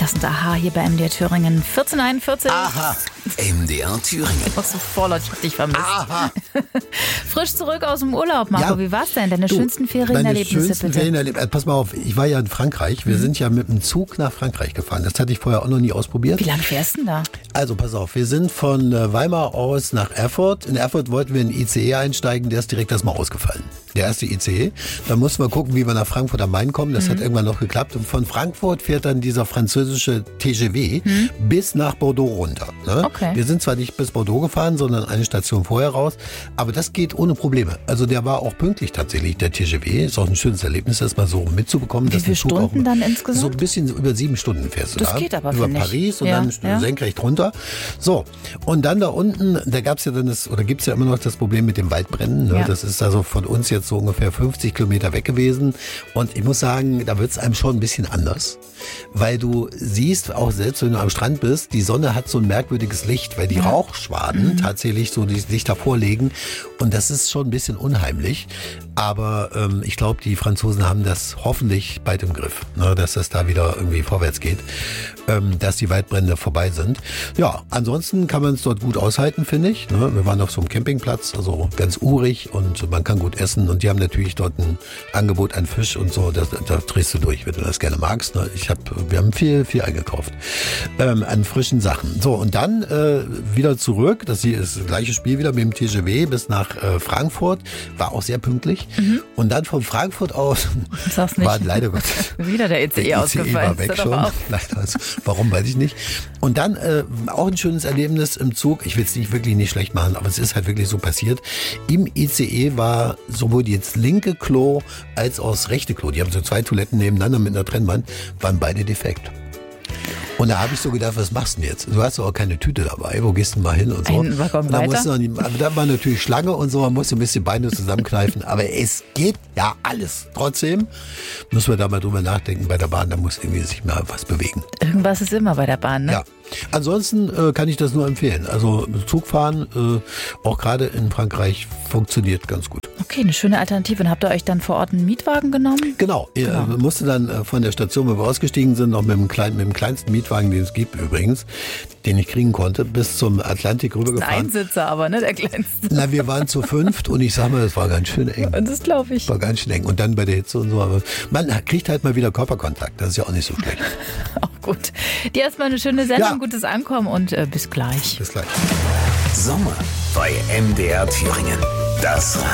Das sind Aha hier bei MDR Thüringen. 1441. Aha, MDR Thüringen. Ich war so vorläufig, ich hab dich vermisst. Aha. Frisch zurück aus dem Urlaub, Marco. Ja. Wie war's denn? Deine schönsten Ferienerlebnisse, bitte? Pass mal auf, ich war ja in Frankreich. Wir sind ja mit dem Zug nach Frankreich gefahren. Das hatte ich vorher auch noch nie ausprobiert. Wie lange fährst du denn da? Also pass auf, wir sind von Weimar aus nach Erfurt. In Erfurt wollten wir in den ICE einsteigen, der ist direkt erstmal ausgefallen. Der erste ICE. Da mussten wir gucken, wie wir nach Frankfurt am Main kommen. Das hat irgendwann noch geklappt. Und von Frankfurt fährt dann dieser französische TGV bis nach Bordeaux runter. Ne? Okay. Wir sind zwar nicht bis Bordeaux gefahren, sondern eine Station vorher raus. Aber das geht ohne Probleme. Also der war auch pünktlich tatsächlich, der TGV. Ist auch ein schönes Erlebnis, das mal so mitzubekommen. Wie viele Stunden dann insgesamt? So ein bisschen über 7 Stunden fährst du das da. Geht aber, über Paris und dann senkrecht runter. So, und dann da unten, da gab's ja dann gibt's ja immer noch das Problem mit dem Waldbrennen. Ne? Ja. Das ist also von uns jetzt so ungefähr 50 Kilometer weg gewesen. Und ich muss sagen, da wird's einem schon ein bisschen anders. Weil du siehst, auch selbst wenn du am Strand bist, die Sonne hat so ein merkwürdiges Licht, weil die Rauchschwaden tatsächlich so das Licht hervorlegen. Und das ist schon ein bisschen unheimlich. Aber ich glaube, die Franzosen haben das hoffentlich bald im Griff, ne? Dass das da wieder irgendwie vorwärts geht, dass die Waldbrände vorbei sind. Ja, ansonsten kann man es dort gut aushalten, finde ich. Ne? Wir waren auf so einem Campingplatz, also ganz urig und man kann gut essen. Und die haben natürlich dort ein Angebot an Fisch und so. Da drehst du durch, wenn du das gerne magst. Ne? Wir haben viel eingekauft an frischen Sachen. So, und dann wieder zurück. Das hier ist das gleiche Spiel wieder mit dem TGV bis nach Frankfurt. War auch sehr pünktlich. Und dann von Frankfurt aus war leider Gott wieder der ICE ausgefallen. War weg schon. Leider, also, warum, weiß ich nicht. Und dann auch ein schönes Erlebnis im Zug. Ich will es wirklich nicht schlecht machen, aber es ist halt wirklich so passiert. Im ICE war sowohl das linke Klo als auch das rechte Klo. Die haben so 2 Toiletten nebeneinander mit einer Trennwand, waren beide defekt. Und da habe ich so gedacht, was machst du denn jetzt? Du hast doch auch keine Tüte dabei, wo gehst du mal hin und so. Ein Waggon weiter? Aber da war natürlich Schlange und so, man musste ein bisschen Beine zusammenkneifen, aber es geht ja alles. Trotzdem müssen wir da mal drüber nachdenken bei der Bahn, da muss irgendwie sich mal was bewegen. Irgendwas ist immer bei der Bahn, ne? Ja. Ansonsten kann ich das nur empfehlen. Also Zugfahren, auch gerade in Frankreich, funktioniert ganz gut. Okay, eine schöne Alternative. Und habt ihr euch dann vor Ort einen Mietwagen genommen? Genau. Ihr musste dann von der Station, wo wir ausgestiegen sind, noch mit dem kleinsten Mietwagen, den es gibt übrigens, den ich kriegen konnte, bis zum Atlantik rübergefahren. Ein Einsitzer aber, ne? Der kleinste. Na, wir waren zu 5 und ich sag mal, das war ganz schön eng. Das glaube ich. War ganz schön eng. Und dann bei der Hitze und so. Aber man kriegt halt mal wieder Körperkontakt. Das ist ja auch nicht so schlecht. Auch gut. Dir erstmal eine schöne Sendung, gutes Ankommen und bis gleich. Bis gleich. Sommer bei MDR Thüringen. Das